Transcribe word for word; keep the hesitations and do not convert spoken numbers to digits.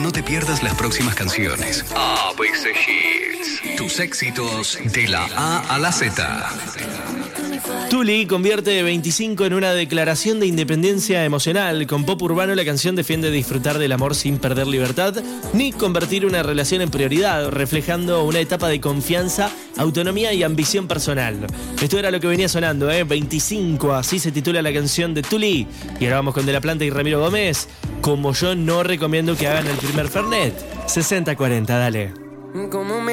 no te pierdas las próximas canciones. A B C Hits. Tus éxitos de la A a la Z. Tuli convierte veinticinco en una declaración de independencia emocional. Con pop urbano, la canción defiende disfrutar del amor sin perder libertad, ni convertir una relación en prioridad, reflejando una etapa de confianza, autonomía y ambición personal. Esto era lo que venía sonando, ¿eh? veinticinco, así se titula la canción de Tuli. Y ahora vamos con De La Planta y Ramiro Gómez. Como yo no recomiendo que hagan el primer Fernet. sesenta cuarenta, dale. Como me